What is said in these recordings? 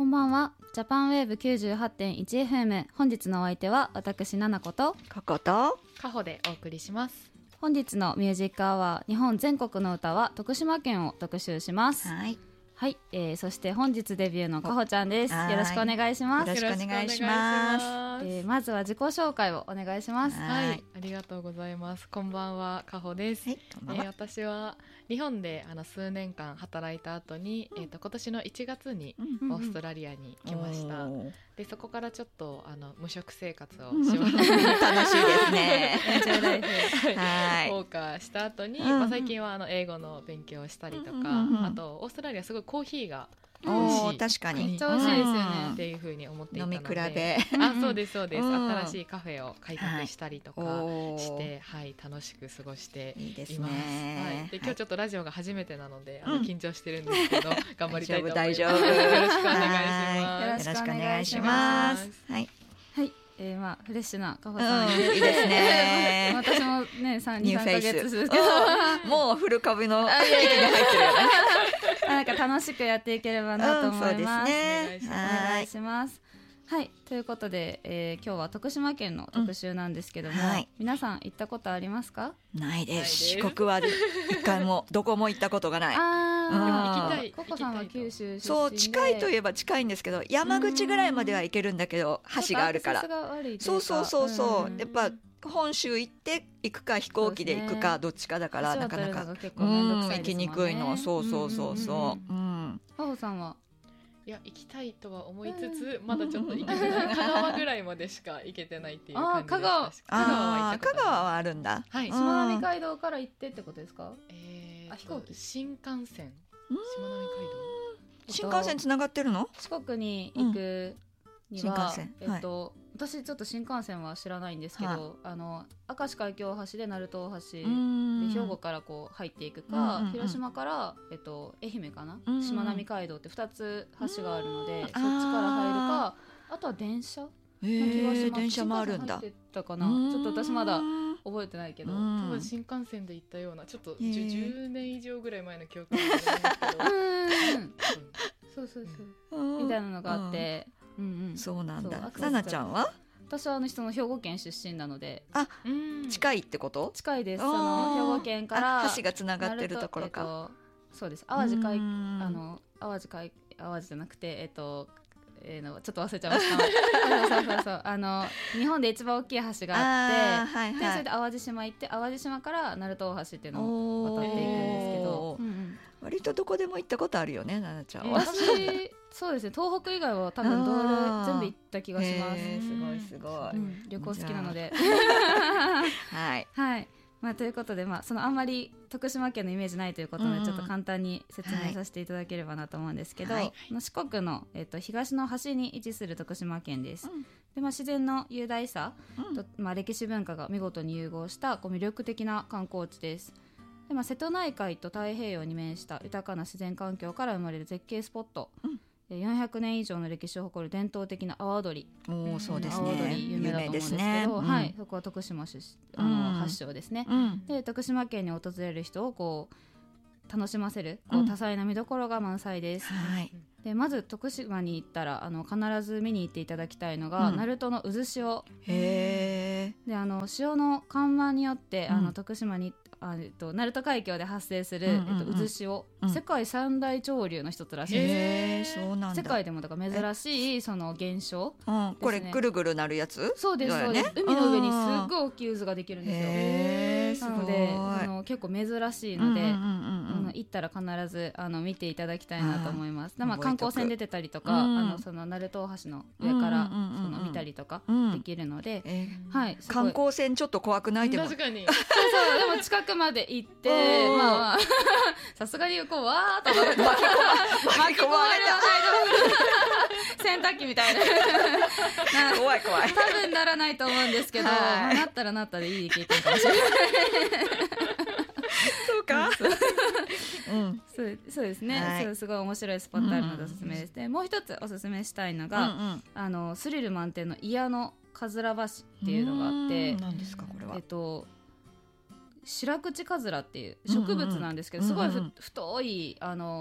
こんばんは。ジャパンウェーブ 98.1FM。 本日のお相手は私ななことこことカホでお送りします。 本日のミュージックアワー日本全国の歌は徳島県を特集します。 はいはい、そして本日デビューのかほちゃんです。よろしくお願いします。 よろしくお願いします。 まずは自己紹介をお願いします。 はい、ありがとうございます。こんばんは、カホです。 はい、こんばんは。 私は日本で数年間働いた後に、今年の1月にオーストラリアに来ました。でそこからちょっと無職生活をしました。 楽しいですね。 はい、謳歌した後に、最近は英語の勉強をしたりとか、あとオーストラリアすごいコーヒーが美味しい、 確かにめっちゃ美味しいですよねっていう風に思っていたので、 飲み比べそうですそうです、新しいカフェを開拓したりとかして、はい、楽しく過ごしています。 いいですね。 で今日ちょっとラジオが初めてなので緊張してるんですけど、頑張りたいと思います。 大丈夫、 よろしくお願いします。 よろしくお願いします。はいはい、フレッシュなかほさん、 いいですね。 私もね2、3ヶ月ですけどもうフル株の域に入ってるよね。 なんか楽しくやっていければなと思います。 そうですね。 お願いします。はい、ということで、今日は徳島県の特集なんですけども、皆さん行ったことありますか？ ないです。四国は一回もどこも行ったことがない。 でも行きたい。 ココさんは九州出身で、 そう近いといえば近いんですけど、山口ぐらいまでは行けるんだけど、橋があるから。そうそうそうそう。やっぱ本州行くか飛行機で行くかどっちかだから、なかなか行きにくいの。そうそうそうそう。 かほさんは？ いや行きたいとは思いつつ、まだちょっと行けてない。香川ぐらいまでしか行けてないっていう感じでした。 香川はあるんだ。 はい、しまなみ海道から行ってってことですか？ 飛行機、新幹線、しまなみ海道。 新幹線つながってるの？ 四国に行くには、私ちょっと新幹線は知らないんですけど、明石海峡大橋で鳴門大橋で兵庫からこう入っていくか、広島から愛媛かな、しまなみ海道って2つ橋があるので、そっちから入るか、あとは電車の気がします。 電車もあるんだ。 新幹線入ってたかな、ちょっと私まだ覚えてないけど、 多分新幹線で行ったような、ちょっと10年以上ぐらい前の記憶なんですけど、 そうそうそうみたいなのがあって、 そうなんだ。ななちゃんは？ 私はその兵庫県出身なので、 近いってこと？ 近いです。その兵庫県から橋がつながってるところか。 そうです。淡路じゃなくてちょっと忘れちゃいました。そう日本で一番大きい橋があって、でそれで淡路島行って、淡路島から鳴門大橋っていうのを渡っていくんですけど、 割とどこでも行ったことあるよね、ななちゃんは。 私そうですね、東北以外は多分全部行った気がします。 すごいすごい。 旅行好きなので。 はいはい。ということで、そのあんまり徳島県のイメージないということで、ちょっと簡単に説明させていただければなと思うんですけど、四国の、東の端に位置する徳島県です。で自然の雄大さと、歴史文化が見事に融合した魅力的な観光地です。で瀬戸内海と太平洋に面した豊かな自然環境から生まれる絶景スポット、400年以上の歴史を誇る伝統的な阿波踊り、 そうですね、 阿波踊り有名だと思うんですけど、そこは徳島発祥ですね。で徳島県に訪れる人を楽しませる多彩な見どころが満載です。でまず徳島に行ったら必ず見に行っていただきたいのが、鳴門の渦潮で、潮の緩和によって、徳島に鳴門海峡で発生する、渦潮、世界三大潮流の一つらしいです。 そうなんだ。 世界でもだから珍しいその現象、 これぐるぐるなるやつ？ そうですそうです。海の上にすっごい大きい渦ができるんですよ。なので結構珍しいので、行ったら必ず見ていただきたいなと思います。観光船出てたりとか、その鳴門大橋の上から見たりとかできるので、 観光船ちょっと怖くない？でも確かに。 そうでも近くまで行って、さすがにわーっと巻き込まれた洗濯機みたいな怖い怖い。 多分ならないと思うんですけど、なったらなったでいい経験かもしれない。 そうか。 そうですね、すごい面白いスポットあるのでおすすめです。でもう一つおすすめしたいのが、スリル満点の祖谷のかずら橋っていうのがあって、 何ですかこれは？ 白口カズラっていう植物なんですけど、すごい太い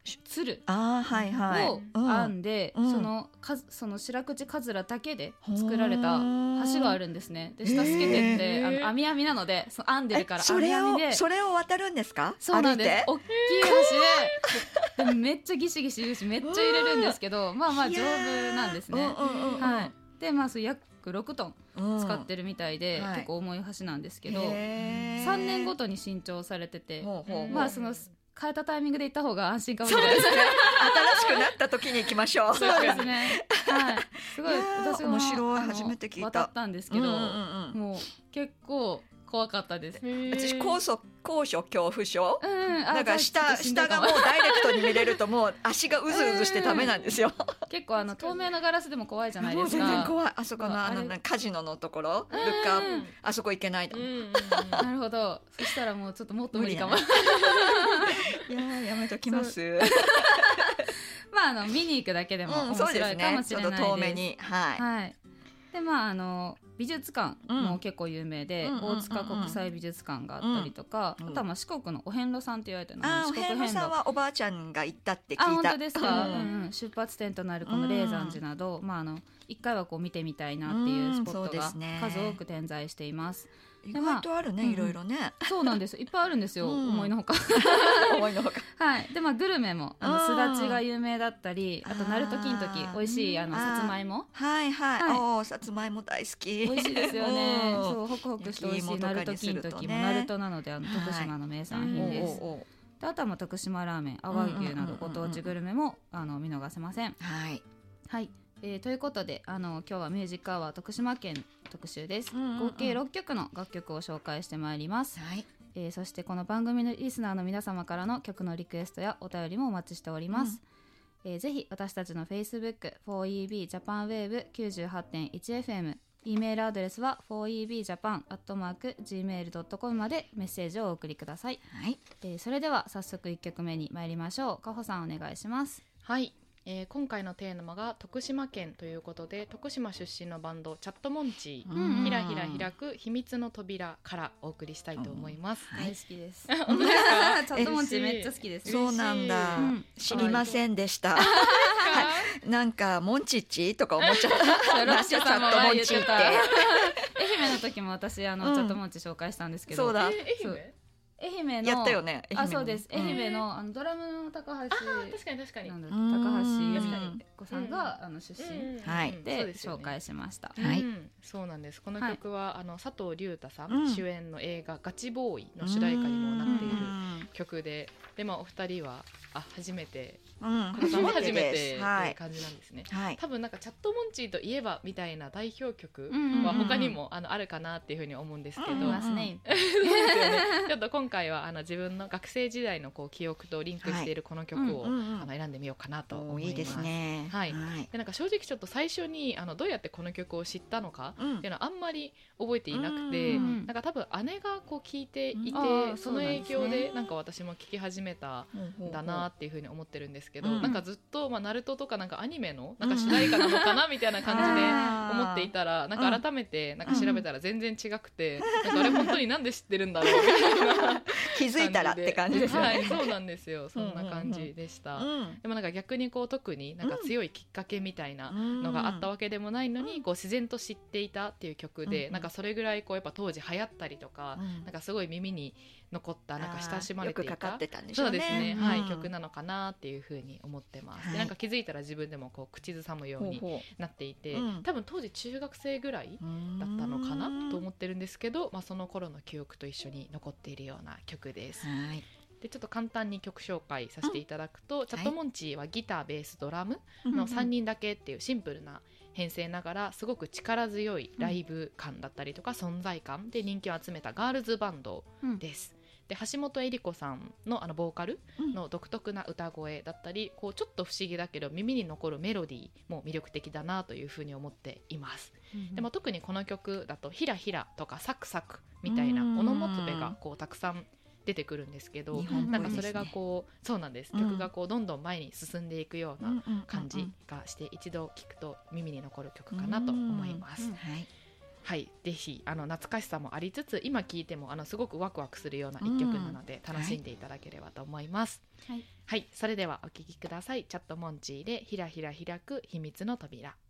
鶴を編んで、その白口かずらだけで作られた橋があるんですね。で下透けてって網網なので、その編んでるから網網でそれを渡るんですか？ そうなんです。大きい橋でめっちゃギシギシ言うしめっちゃ入れるんですけど、まあまあ丈夫なんですね。はい。でまあ約6トン使ってるみたいで、結構重い橋なんですけど、3年ごとに新調されてて、まあその変えたタイミングで行った方が安心かもしれないですね。 新しくなった時に行きましょう。 そうですね。はい。すごい私も面白い、初めて聞いた。 渡ったんですけど、もう結構怖かったです。 私高所恐怖症、だから下がもうダイレクトに見れるともう足がうずうずしてダメなんですよ。 結構透明なガラスでも怖いじゃないですか。 もう全然怖い。あそこのカジノのところ、ルックアップ、あそこ行けないの。 なるほど。そしたらもうちょっともっと無理かも。 いややめときます。 まあ見に行くだけでも面白いかもしれないです。 遠目に、はい。 でまあ美術館も結構有名で、大塚国際美術館があったりとか、あとは四国のお遍路さんって言われてるの。 お遍路さんはおばあちゃんが行ったって聞いた。 本当ですか？出発点となるこの霊山寺など、まあ一回はこう見てみたいなっていうスポットが数多く点在しています。 意外とあるね、いろいろね。 そうなんです。いっぱいあるんですよ。思いのほか。 思いのほか。 はい。でグルメもすだちが有名だったり、あと鳴門金時美味しいさつまいも。 はいはい。さつまいも大好き。 美味しいですよね。そうホクホクして美味しい鳴門金時も鳴門なので徳島の名産品です。であとは徳島ラーメン、阿波牛などご当地グルメも見逃せません。 はい。 はい。ということで今日はミュージックアワー徳島県特集です。合計6曲の楽曲を紹介してまいります。そしてこの番組のリスナーの皆様からの曲のリクエストやお便りもお待ちしております。ぜひ私たちの Facebook 4EB Japan Wave98.1FM、 E メールアドレスは 4EBJapan@gmail.com までメッセージをお送りください。それでは早速1曲目に参りましょう。かほさんお願いします。 はい。今回のテーマが徳島県ということで、徳島出身のバンドチャットモンチー、ひらひら開く秘密の扉からお送りしたいと思います。 大好きです。チャットモンチーめっちゃ好きです。 そうなんだ。知りませんでした。なんかモンチッチとか思っちゃった。 ロッシュさんも前言ってた。愛媛の時も私チャットモンチー紹介したんですけど。 そうだ。 愛媛のやったよね。 そうです。愛媛のドラムの高橋、 確かに高橋由美子さんが出身で紹介しました。 そうなんです。この曲は佐藤隆太さん主演の映画ガチボーイの主題歌にもなっている曲で、お二人は初めて、初めてって感じなんですね。多分なんかチャットモンチーといえばみたいな代表曲は他にもあるかなっていうふうに思うんですけど、ちょっと今回は自分の学生時代の記憶とリンクしているこの曲を選んでみようかなと思います。 いいですね。 でなんか正直ちょっと最初にどうやってこの曲を知ったのかっていうのはあんまり覚えていなくて、なんか多分姉が聴いていて、その影響でなんか私も聴き始めたんだなっていうふうに思ってるんですけど、なんかずっとナルトとかなんかアニメのなんか主題歌なのかなみたいな感じで思っていたら、なんか改めてなんか調べたら全然違くて、なんかあれ本当になんで知ってるんだろうみたいな気づいたらって感じですよね。 そうなんですよ。そんな感じでした。でもなんか逆に特になんか強いきっかけみたいなのがあったわけでもないのに、自然と知っていたっていう曲で、なんかそれぐらいやっぱ当時流行ったりとか、なんかすごい耳に残ったなんか親しまれていた、そうですね、曲なのかなっていうふうに思ってます。でなんか気づいたら自分でも口ずさむようになっていて、多分当時中学生ぐらいだったのかなと思ってるんですけど、その頃の記憶と一緒に残っているような曲です。でちょっと簡単に曲紹介させていただくと、チャットモンチーはギター、ベース、ドラムの3人だけっていうシンプルな編成ながら、すごく力強いライブ感だったりとか存在感で人気を集めたガールズバンドです。で橋本恵里子さんのボーカルの独特な歌声だったり、ちょっと不思議だけど耳に残るメロディーも魅力的だなというふうに思っています。でも特にこの曲だとヒラヒラとかサクサクみたいなオノマトペがたくさん出てくるんですけど、なんかそれがそうなんです、曲がどんどん前に進んでいくような感じがして、一度聴くと耳に残る曲かなと思います。 はい、ぜひ懐かしさもありつつ今聴いてもすごくワクワクするような一曲なので、楽しんでいただければと思います。はい、はい、それではお聴きください。チャットモンチーでひらひら開く秘密の扉。